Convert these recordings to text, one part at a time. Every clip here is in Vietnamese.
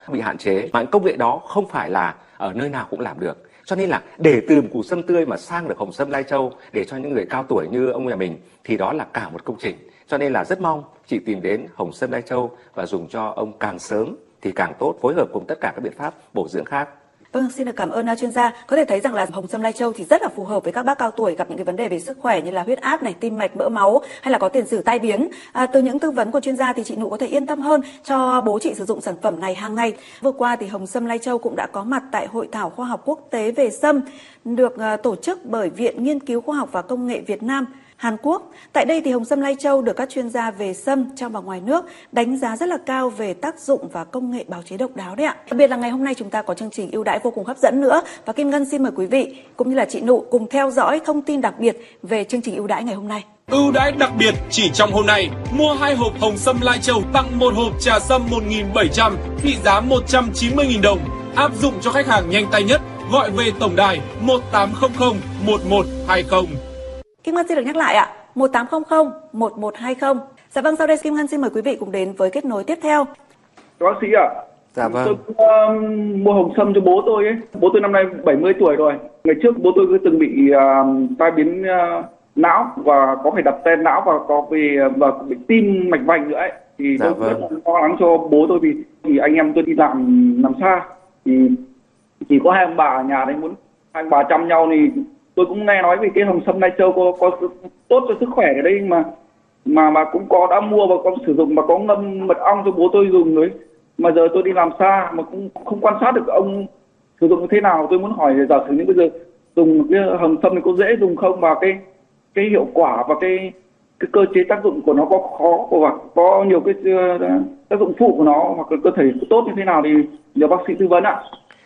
bị hạn chế, mà công nghệ đó không phải là ở nơi nào cũng làm được. Cho nên là để từ củ sâm tươi mà sang được hồng sâm Lai Châu để cho những người cao tuổi như ông nhà mình thì đó là cả một công trình. Cho nên là rất mong chị tìm đến hồng sâm Lai Châu và dùng cho ông càng sớm thì càng tốt, phối hợp cùng tất cả các biện pháp bổ dưỡng khác. Vâng, xin được cảm ơn chuyên gia. Có thể thấy rằng là hồng sâm Lai Châu thì rất là phù hợp với các bác cao tuổi gặp những cái vấn đề về sức khỏe như là huyết áp này, tim mạch, mỡ máu hay là có tiền sử tai biến. Từ những tư vấn của chuyên gia thì chị Nụ có thể yên tâm hơn cho bố chị sử dụng sản phẩm này hàng ngày. Vừa qua thì hồng sâm Lai Châu cũng đã có mặt tại Hội thảo khoa học quốc tế về sâm được tổ chức bởi Viện Nghiên cứu Khoa học và Công nghệ Việt Nam, Hàn Quốc. Tại đây thì hồng sâm Lai Châu được các chuyên gia về sâm trong và ngoài nước đánh giá rất là cao về tác dụng và công nghệ bào chế độc đáo đấy ạ. Đặc biệt là ngày hôm nay chúng ta có chương trình ưu đãi vô cùng hấp dẫn nữa và Kim Ngân xin mời quý vị cũng như là chị Nụ cùng theo dõi thông tin đặc biệt về chương trình ưu đãi ngày hôm nay. Ưu đãi đặc biệt chỉ trong hôm nay, mua 2 hộp hồng sâm Lai Châu tặng 1 hộp trà sâm 1.700 trị giá 190.000 đồng. Áp dụng cho khách hàng nhanh tay nhất, gọi về tổng đài 1800 1120. Kim Ngân xin được nhắc lại ạ, 1800 1120. Dạ vâng, sau đây Kim Ngân xin mời quý vị cùng đến với kết nối tiếp theo. Bác sĩ ạ. Dạ vâng. Tôi mua hồng sâm cho bố tôi ấy. Bố tôi năm nay 70 tuổi rồi. Ngày trước bố tôi từng bị tai biến não và có phải đặt stent não và bị tim mạch vành nữa ấy. Thì tôi rất là lo lắng cho bố tôi vì anh em tôi đi làm xa thì chỉ có hai ông bà ở nhà đấy, muốn hai ông bà chăm nhau thì tôi cũng nghe nói về cái hồng sâm Lai Châu có tốt cho sức khỏe ở đây mà cũng đã mua và có sử dụng và có ngâm mật ong cho bố tôi dùng đấy. Mà giờ tôi đi làm xa mà cũng không quan sát được ông sử dụng như thế nào. Tôi muốn hỏi giả sử như bây giờ dùng cái hồng sâm này có dễ dùng không, và cái hiệu quả và cái cơ chế tác dụng của nó có khó và có nhiều cái tác dụng phụ của nó hoặc là cơ thể tốt như thế nào thì nhờ bác sĩ tư vấn ạ.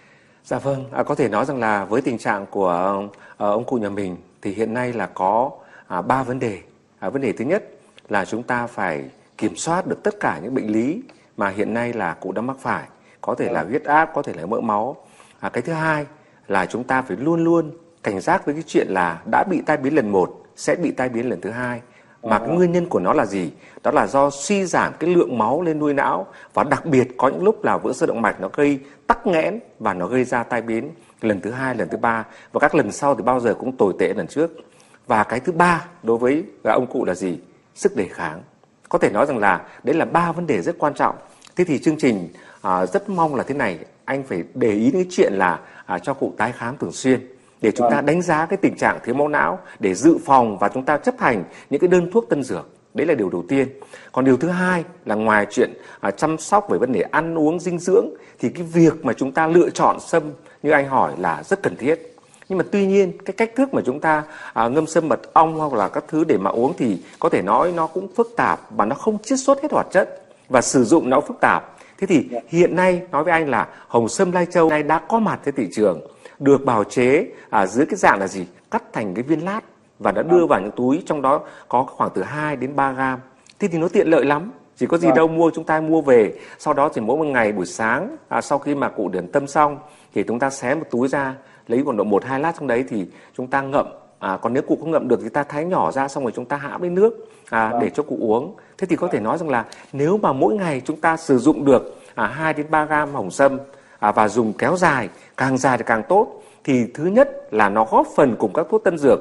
Dạ vâng, có thể nói rằng là với tình trạng của ông cụ nhà mình thì hiện nay là có 3 vấn đề. Vấn đề thứ nhất là chúng ta phải kiểm soát được tất cả những bệnh lý mà hiện nay là cụ đã mắc phải, có thể là huyết áp, có thể là mỡ máu. Cái thứ hai là chúng ta phải luôn luôn cảnh giác với cái chuyện là đã bị tai biến lần 1 sẽ bị tai biến lần thứ 2. Mà cái nguyên nhân của nó là gì? Đó là do suy giảm cái lượng máu lên nuôi não, và đặc biệt có những lúc là vỡ xơ động mạch nó gây tắc nghẽn và nó gây ra tai biến lần thứ 2, lần thứ 3, và các lần sau thì bao giờ cũng tồi tệ lần trước. Và cái thứ ba đối với ông cụ là gì? Sức đề kháng. Có thể nói rằng là đấy là 3 vấn đề rất quan trọng. Thế thì chương trình rất mong là thế này, anh phải để ý đến cái chuyện là cho cụ tái khám thường xuyên để chúng ta đánh giá cái tình trạng thiếu máu não để dự phòng và chúng ta chấp hành những cái đơn thuốc tân dược. Đấy là điều đầu tiên. Còn điều thứ hai là ngoài chuyện chăm sóc về vấn đề ăn uống dinh dưỡng thì cái việc mà chúng ta lựa chọn sâm như anh hỏi là rất cần thiết. Nhưng mà tuy nhiên cái cách thức mà chúng ta ngâm sâm mật ong hoặc là các thứ để mà uống thì có thể nói nó cũng phức tạp và nó không chiết xuất hết hoạt chất và sử dụng nó phức tạp. Thế thì hiện nay nói với anh là hồng sâm Lai Châu này đã có mặt trên thị trường, được bào chế dưới cái dạng là gì? Cắt thành cái viên lát và đã đưa vào những túi, trong đó có khoảng từ 2 đến 3 gram. Thế thì nó tiện lợi lắm. Chỉ có gì đâu chúng ta mua về, sau đó thì mỗi một ngày buổi sáng sau khi mà cụ điển tâm xong thì chúng ta xé một túi ra, lấy khoảng độ 1-2 lát trong đấy thì chúng ta ngậm. Còn nếu cụ không ngậm được thì ta thái nhỏ ra, xong rồi chúng ta hãm lên nước để cho cụ uống. Thế thì có thể nói rằng là nếu mà mỗi ngày chúng ta sử dụng được 2 đến 3 gram hồng sâm và dùng kéo dài, càng dài thì càng tốt, thì thứ nhất là nó góp phần cùng các thuốc tân dược,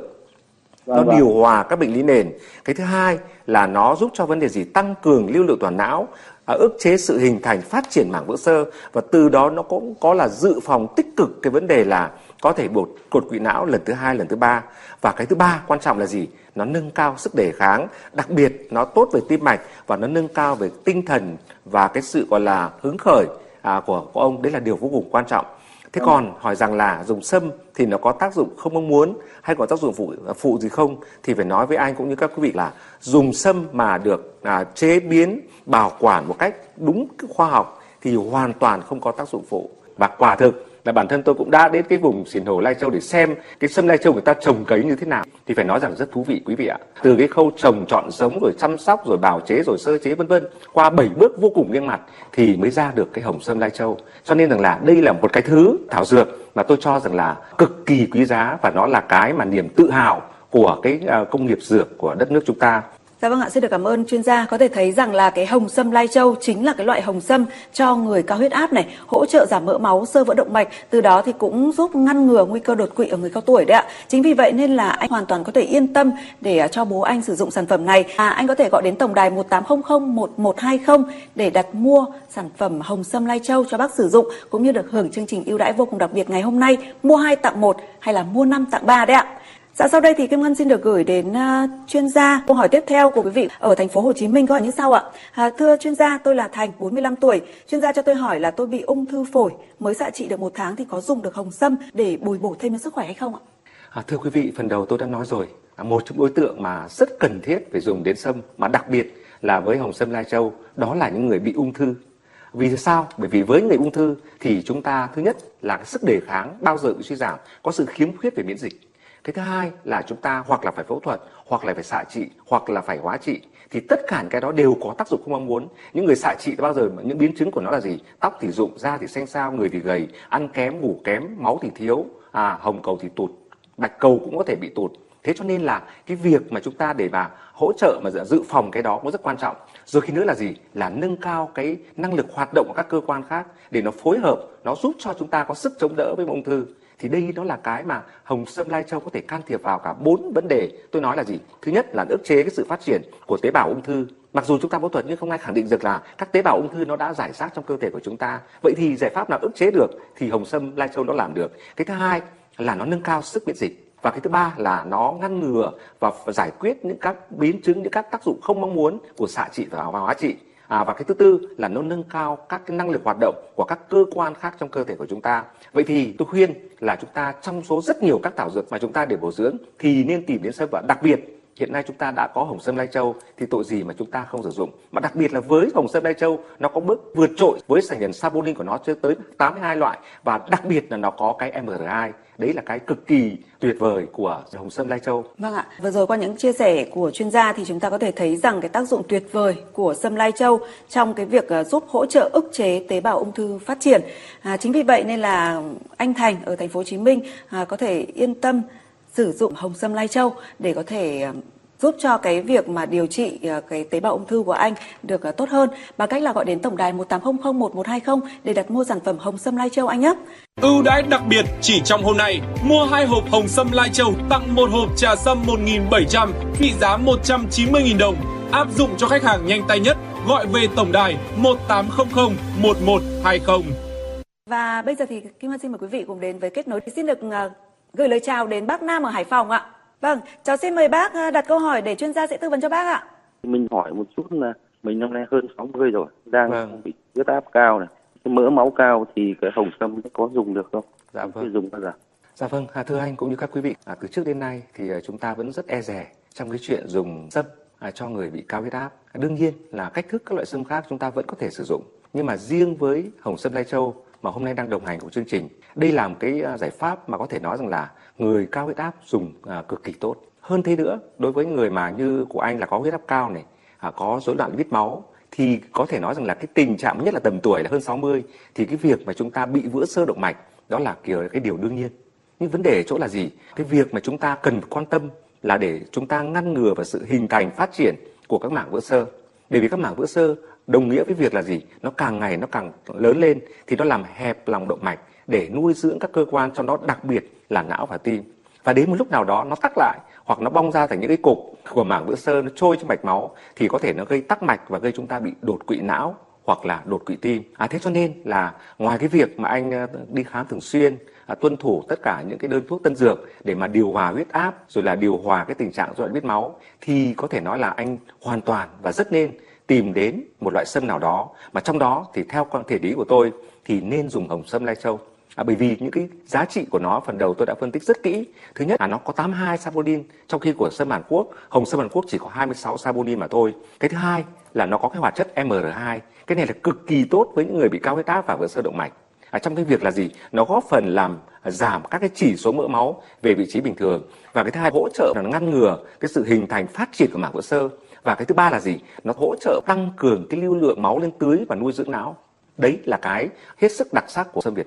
nó điều hòa các bệnh lý nền. Cái thứ hai là nó giúp cho vấn đề gì? Tăng cường lưu lượng toàn não, ức chế sự hình thành phát triển mảng vữa xơ, và từ đó nó cũng có là dự phòng tích cực cái vấn đề là có thể đột quỵ não lần thứ 2, lần thứ 3. Và cái thứ ba quan trọng là gì? Nó nâng cao sức đề kháng, đặc biệt nó tốt về tim mạch và nó nâng cao về tinh thần và cái sự gọi là hứng khởi của ông. Đấy là điều vô cùng quan trọng. Thế còn hỏi rằng là dùng sâm thì nó có tác dụng không mong muốn hay có tác dụng phụ gì không, thì phải nói với anh cũng như các quý vị là dùng sâm mà được chế biến, bảo quản một cách đúng khoa học thì hoàn toàn không có tác dụng phụ. Và quả thực là bản thân tôi cũng đã đến cái vùng Xiển Hồ Lai Châu để xem cái sâm Lai Châu người ta trồng cấy như thế nào, thì phải nói rằng rất thú vị quý vị ạ. Từ cái khâu trồng, chọn giống, rồi chăm sóc, rồi bào chế, rồi sơ chế vân vân, qua 7 bước vô cùng nghiêm ngặt thì mới ra được cái hồng sâm Lai Châu. Cho nên rằng là đây là một cái thứ thảo dược mà tôi cho rằng là cực kỳ quý giá, và nó là cái mà niềm tự hào của cái công nghiệp dược của đất nước chúng ta. Dạ vâng ạ, xin được cảm ơn chuyên gia. Có thể thấy rằng là cái hồng sâm lai châu chính là cái loại hồng sâm cho người cao huyết áp này, hỗ trợ giảm mỡ máu, xơ vữa động mạch, từ đó thì cũng giúp ngăn ngừa nguy cơ đột quỵ ở người cao tuổi đấy ạ. Chính vì vậy nên là anh hoàn toàn có thể yên tâm để cho bố anh sử dụng sản phẩm này. Anh có thể gọi đến tổng đài 1800 1120 để đặt mua sản phẩm hồng sâm lai châu cho bác sử dụng, cũng như được hưởng chương trình ưu đãi vô cùng đặc biệt ngày hôm nay, mua 2 tặng 1 hay là mua 5 tặng 3 đấy ạ. Dạ, sau đây thì Kim Ngân xin được gửi đến chuyên gia. Câu hỏi tiếp theo của quý vị ở thành phố Hồ Chí Minh có hỏi như sau ạ. Thưa chuyên gia, tôi là Thành, 45 tuổi. Chuyên gia cho tôi hỏi là tôi bị ung thư phổi, mới xạ trị được 1 tháng thì có dùng được hồng sâm để bồi bổ thêm cho sức khỏe hay không ạ? Thưa quý vị, phần đầu tôi đã nói rồi, một trong đối tượng mà rất cần thiết phải dùng đến sâm, mà đặc biệt là với hồng sâm lai châu, đó là những người bị ung thư. Vì sao? Bởi vì với người ung thư thì chúng ta thứ nhất là cái sức đề kháng bao giờ bị suy giảm, có sự khiếm khuyết về miễn dịch. Cái thứ hai là chúng ta hoặc là phải phẫu thuật, hoặc là phải xạ trị, hoặc là phải hóa trị. Thì tất cả những cái đó đều có tác dụng không mong muốn. Những người xạ trị bao giờ những biến chứng của nó là gì? Tóc thì rụng, da thì xanh xao, người thì gầy, ăn kém, ngủ kém, máu thì thiếu, hồng cầu thì tụt, bạch cầu cũng có thể bị tụt. Thế cho nên là cái việc mà chúng ta để mà hỗ trợ mà dự phòng cái đó cũng rất quan trọng. Rồi khi nữa là gì? Là nâng cao cái năng lực hoạt động của các cơ quan khác để nó phối hợp, nó giúp cho chúng ta có sức chống đỡ với ung thư. Thì đây đó là cái mà hồng sâm lai châu có thể can thiệp vào cả 4 vấn đề. Tôi nói là gì? Thứ nhất là ức chế cái sự phát triển của tế bào ung thư. Mặc dù chúng ta phẫu thuật nhưng không ai khẳng định được là các tế bào ung thư nó đã rải rác trong cơ thể của chúng ta. Vậy thì giải pháp nào ức chế được thì hồng sâm lai châu nó làm được. Cái thứ hai là nó nâng cao sức miễn dịch. Và cái thứ ba là nó ngăn ngừa và giải quyết những các biến chứng, những các tác dụng không mong muốn của xạ trị và hóa trị. Và cái thứ tư là nó nâng cao các cái năng lực hoạt động của các cơ quan khác trong cơ thể của chúng ta. Vậy thì tôi khuyên là chúng ta trong số rất nhiều các thảo dược mà chúng ta để bổ dưỡng thì nên tìm đến sâm, và đặc biệt hiện nay chúng ta đã có hồng sâm lai châu thì tội gì mà chúng ta không sử dụng. Mà đặc biệt là với hồng sâm lai châu nó có bước vượt trội với thành phần saponin của nó tới 82 loại, và đặc biệt là nó có cái MR2. Đấy là cái cực kỳ tuyệt vời của hồng sâm lai châu. Vâng ạ, vừa rồi qua những chia sẻ của chuyên gia thì chúng ta có thể thấy rằng cái tác dụng tuyệt vời của sâm lai châu trong cái việc giúp hỗ trợ ức chế tế bào ung thư phát triển. Chính vì vậy nên là anh Thành ở thành phố Hồ Chí Minh có thể yên tâm sử dụng hồng sâm lai châu để có thể giúp cho cái việc mà điều trị cái tế bào ung thư của anh được tốt hơn bằng cách là gọi đến tổng đài 1800 1120 để đặt mua sản phẩm hồng sâm lai châu anh nhé. Ưu đãi đặc biệt chỉ trong hôm nay, mua 2 hộp hồng sâm lai châu tặng 1 hộp trà sâm 1.700 trị giá 190.000 đồng. Áp dụng cho khách hàng nhanh tay nhất, gọi về tổng đài 1800 1120. Và bây giờ thì Kim Ngân xin mời quý vị cùng đến với kết nối. Xin được gửi lời chào đến bác Nam ở Hải Phòng ạ. Vâng, cháu xin mời bác đặt câu hỏi để chuyên gia sẽ tư vấn cho bác ạ. Mình hỏi một chút là mình năm nay hơn 60 rồi, đang bị huyết áp cao này, cái mỡ máu cao thì cái hồng sâm có dùng được không? Dạ vâng. Dùng bao giờ? Dạ vâng, thưa anh cũng như các quý vị, từ trước đến nay thì chúng ta vẫn rất e dè trong cái chuyện dùng sâm cho người bị cao huyết áp. Đương nhiên là cách thức các loại sâm khác chúng ta vẫn có thể sử dụng, nhưng mà riêng với hồng sâm lai châu mà hôm nay đang đồng hành của chương trình, đây là một cái giải pháp mà có thể nói rằng là người cao huyết áp dùng cực kỳ tốt. Hơn thế nữa, đối với người mà như của anh là có huyết áp cao này, có rối loạn lipid máu, thì có thể nói rằng là cái tình trạng nhất là tầm tuổi là hơn 60 thì cái việc mà chúng ta bị vữa xơ động mạch đó là cái điều đương nhiên. Nhưng vấn đề ở chỗ là gì? Cái việc mà chúng ta cần quan tâm là để chúng ta ngăn ngừa vào sự hình thành phát triển của các mảng vữa xơ. Bởi vì các mảng vữa xơ đồng nghĩa với việc là gì? Nó càng ngày nó càng lớn lên thì nó làm hẹp lòng động mạch để nuôi dưỡng các cơ quan, trong đó đặc biệt là não và tim. Và đến một lúc nào đó nó tắc lại hoặc nó bong ra thành những cái cục của mảng vữa xơ, nó trôi trong mạch máu thì có thể nó gây tắc mạch và gây chúng ta bị đột quỵ não hoặc là đột quỵ tim. Thế cho nên là ngoài cái việc mà anh đi khám thường xuyên, tuân thủ tất cả những cái đơn thuốc tân dược để mà điều hòa huyết áp rồi là điều hòa cái tình trạng rối loạn lipid máu, thì có thể nói là anh hoàn toàn và rất nên tìm đến một loại sâm nào đó, mà trong đó thì theo quan thể lý của tôi thì nên dùng hồng sâm lai châu. Bởi vì những cái giá trị của nó phần đầu tôi đã phân tích rất kỹ. Thứ nhất là nó có 82 saponin, trong khi của sâm Hàn Quốc, hồng sâm Hàn Quốc chỉ có 26 saponin mà thôi. Cái thứ hai là nó có cái hoạt chất MR2. Cái này là cực kỳ tốt với những người bị cao huyết áp và vữa xơ động mạch. Trong cái việc là gì? Nó góp phần làm giảm các cái chỉ số mỡ máu về vị trí bình thường. Và cái thứ hai hỗ trợ là ngăn ngừa cái sự hình thành phát triển của mảng vữa xơ. Và cái thứ ba là gì? Nó hỗ trợ tăng cường cái lưu lượng máu lên tưới và nuôi dưỡng não. Đấy là cái hết sức đặc sắc của sâm Việt Nam.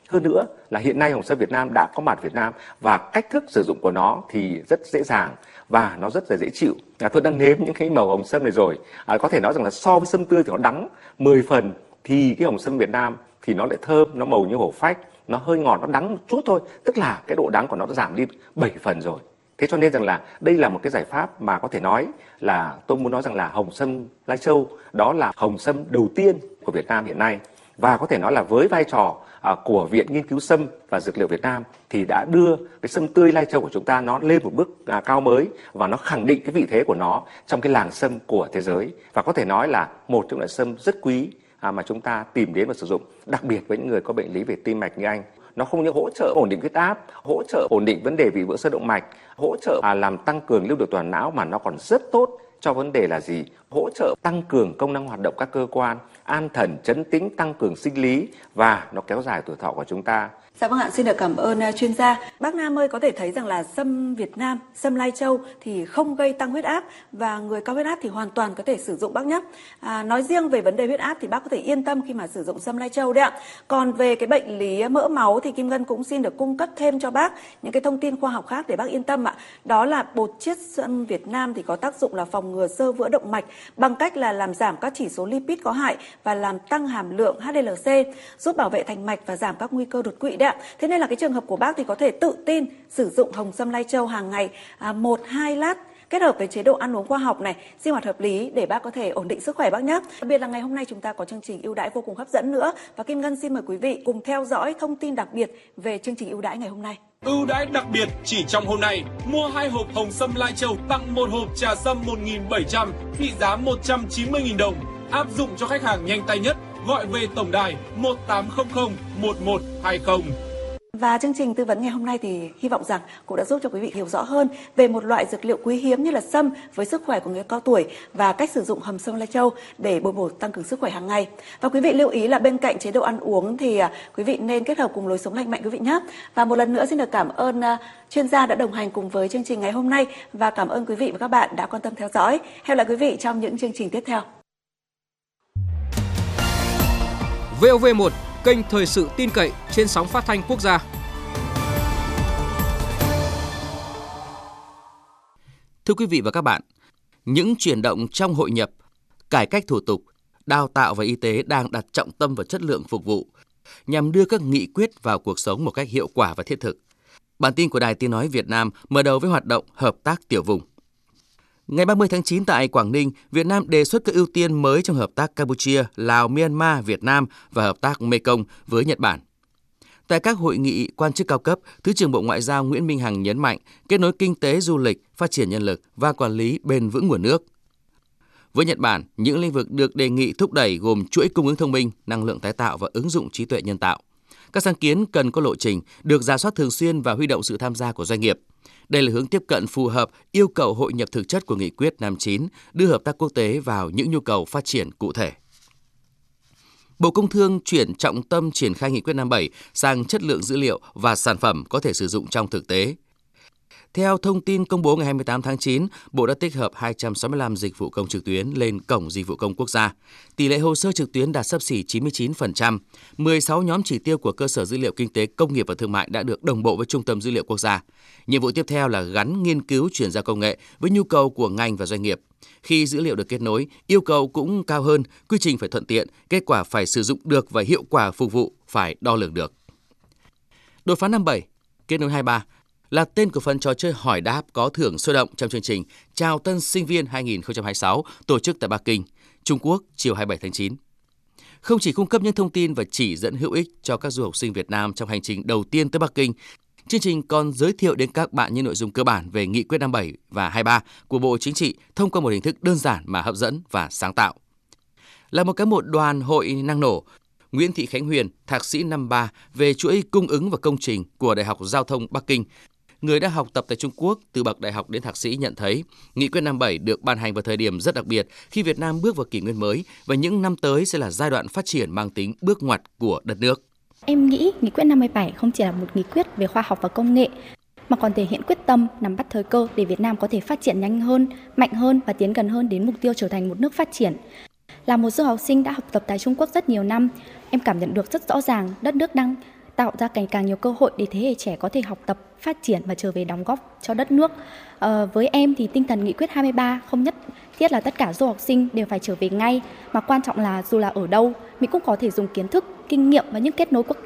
Hơn nữa là hiện nay hồng sâm Việt Nam đã có mặt Việt Nam và cách thức sử dụng của nó thì rất dễ dàng và nó rất là dễ chịu. Tôi đang nếm những cái màu hồng sâm này rồi. Có thể nói rằng là so với sâm tươi thì nó đắng 10 phần, thì cái hồng sâm Việt Nam thì nó lại thơm, nó màu như hổ phách, nó hơi ngọt, nó đắng một chút thôi, tức là cái độ đắng của nó đã giảm đi 7 phần rồi. Thế cho nên rằng là đây là một cái giải pháp mà có thể nói là tôi muốn nói rằng là hồng sâm Lai Châu đó là hồng sâm đầu tiên của Việt Nam hiện nay, và có thể nói là với vai trò của Viện Nghiên cứu Sâm và Dược liệu Việt Nam thì đã đưa cái sâm tươi Lai Châu của chúng ta nó lên một bước cao mới, và nó khẳng định cái vị thế của nó trong cái làng sâm của thế giới, và có thể nói là một trong loại sâm rất quý mà chúng ta tìm đến và sử dụng, đặc biệt với những người có bệnh lý về tim mạch như anh. Nó không những hỗ trợ ổn định huyết áp, hỗ trợ ổn định vấn đề vì vữa sơ động mạch, hỗ trợ làm tăng cường lưu được toàn não, mà nó còn rất tốt cho vấn đề là gì? Hỗ trợ tăng cường công năng hoạt động các cơ quan, an thần, trấn tĩnh, tăng cường sinh lý, và nó kéo dài tuổi thọ của chúng ta. Dạ vâng ạ, xin được cảm ơn chuyên gia. Bác Nam ơi, có thể thấy rằng là sâm Việt Nam, sâm Lai Châu thì không gây tăng huyết áp, và người cao huyết áp thì hoàn toàn có thể sử dụng bác nhé. Nói riêng về vấn đề huyết áp thì bác có thể yên tâm khi mà sử dụng sâm Lai Châu đấy ạ. Còn về cái bệnh lý mỡ máu thì Kim Ngân cũng xin được cung cấp thêm cho bác những cái thông tin khoa học khác để bác yên tâm ạ. Đó là bột chiết sâm Việt Nam thì có tác dụng là phòng ngừa xơ vữa động mạch bằng cách là làm giảm các chỉ số lipid có hại và làm tăng hàm lượng HDLC, giúp bảo vệ thành mạch và giảm các nguy cơ đột quỵ đấy ạ. Thế nên là cái trường hợp của bác thì có thể tự tin sử dụng hồng sâm Lai Châu hàng ngày 1-2 lát, kết hợp với chế độ ăn uống khoa học này, sinh hoạt hợp lý để bác có thể ổn định sức khỏe bác nhé. Đặc biệt là ngày hôm nay chúng ta có chương trình ưu đãi vô cùng hấp dẫn nữa, và Kim Ngân xin mời quý vị cùng theo dõi thông tin đặc biệt về chương trình ưu đãi ngày hôm nay. Ưu đãi đặc biệt chỉ trong hôm nay, mua 2 hộp hồng sâm Lai Châu tặng 1 hộp trà sâm 1.700 trị giá 190.000 đồng, áp dụng cho khách hàng nhanh tay nhất. Gọi về tổng đài 1800 1120. Và chương trình tư vấn ngày hôm nay thì hy vọng rằng cũng đã giúp cho quý vị hiểu rõ hơn về một loại dược liệu quý hiếm như là sâm với sức khỏe của người cao tuổi và cách sử dụng hồng sâm Lai Châu để bồi bổ tăng cường sức khỏe hàng ngày. Và quý vị lưu ý là bên cạnh chế độ ăn uống thì quý vị nên kết hợp cùng lối sống lành mạnh quý vị nhé. Và một lần nữa xin được cảm ơn chuyên gia đã đồng hành cùng với chương trình ngày hôm nay, và cảm ơn quý vị và các bạn đã quan tâm theo dõi. Hẹn gặp lại quý vị trong những chương trình tiếp theo. VOV1, kênh thời sự tin cậy trên sóng phát thanh quốc gia. Thưa quý vị và các bạn, những chuyển động trong hội nhập, cải cách thủ tục, đào tạo và y tế đang đặt trọng tâm vào chất lượng phục vụ nhằm đưa các nghị quyết vào cuộc sống một cách hiệu quả và thiết thực. Bản tin của Đài Tiếng nói Việt Nam mở đầu với hoạt động hợp tác tiểu vùng. Ngày 30 tháng 9 tại Quảng Ninh, Việt Nam đề xuất các ưu tiên mới trong hợp tác Campuchia, Lào, Myanmar, Việt Nam và hợp tác Mekong với Nhật Bản. Tại các hội nghị quan chức cao cấp, Thứ trưởng Bộ Ngoại giao Nguyễn Minh Hằng nhấn mạnh kết nối kinh tế, du lịch, phát triển nhân lực và quản lý bền vững nguồn nước. Với Nhật Bản, những lĩnh vực được đề nghị thúc đẩy gồm chuỗi cung ứng thông minh, năng lượng tái tạo và ứng dụng trí tuệ nhân tạo. Các sáng kiến cần có lộ trình, được rà soát thường xuyên và huy động sự tham gia của doanh nghiệp. Đây là hướng tiếp cận phù hợp, yêu cầu hội nhập thực chất của Nghị quyết 59, đưa hợp tác quốc tế vào những nhu cầu phát triển cụ thể. Bộ Công Thương chuyển trọng tâm triển khai Nghị quyết 57 sang chất lượng dữ liệu và sản phẩm có thể sử dụng trong thực tế. Theo thông tin công bố ngày 28 tháng 9, Bộ đã tích hợp 265 dịch vụ công trực tuyến lên Cổng Dịch vụ Công Quốc gia. Tỷ lệ hồ sơ trực tuyến đạt xấp xỉ 99%. 16 nhóm chỉ tiêu của cơ sở dữ liệu kinh tế, công nghiệp và thương mại đã được đồng bộ với Trung tâm Dữ liệu Quốc gia. Nhiệm vụ tiếp theo là gắn nghiên cứu chuyển giao công nghệ với nhu cầu của ngành và doanh nghiệp. Khi dữ liệu được kết nối, yêu cầu cũng cao hơn, quy trình phải thuận tiện, kết quả phải sử dụng được và hiệu quả phục vụ phải đo lường được. Đột phá 57, kết nối 23 là tên của phần trò chơi hỏi đáp có thưởng sôi động trong chương trình Chào Tân Sinh viên 2026 tổ chức tại Bắc Kinh, Trung Quốc chiều 27 tháng 9. Không chỉ cung cấp những thông tin và chỉ dẫn hữu ích cho các du học sinh Việt Nam trong hành trình đầu tiên tới Bắc Kinh, chương trình còn giới thiệu đến các bạn những nội dung cơ bản về Nghị quyết 57 và 23 của Bộ Chính trị thông qua một hình thức đơn giản mà hấp dẫn và sáng tạo. Là một cán bộ đoàn hội năng nổ, Nguyễn Thị Khánh Huyền, thạc sĩ năm 3 về chuỗi cung ứng và công trình của Đại học Giao thông Bắc Kinh, người đã học tập tại Trung Quốc từ bậc đại học đến thạc sĩ, nhận thấy Nghị quyết 57 được ban hành vào thời điểm rất đặc biệt khi Việt Nam bước vào kỷ nguyên mới và những năm tới sẽ là giai đoạn phát triển mang tính bước ngoặt của đất nước. Em nghĩ Nghị quyết 57 không chỉ là một nghị quyết về khoa học và công nghệ, mà còn thể hiện quyết tâm nắm bắt thời cơ để Việt Nam có thể phát triển nhanh hơn, mạnh hơn và tiến gần hơn đến mục tiêu trở thành một nước phát triển. Là một du học sinh đã học tập tại Trung Quốc rất nhiều năm, em cảm nhận được rất rõ ràng đất nước đang tạo ra ngày càng nhiều cơ hội để thế hệ trẻ có thể học tập, phát triển và trở về đóng góp cho đất nước. Với em thì tinh thần nghị quyết 23 không nhất thiết là tất cả du học sinh đều phải trở về ngay, mà quan trọng là dù là ở đâu, mình cũng có thể dùng kiến thức, kinh nghiệm và những kết nối quốc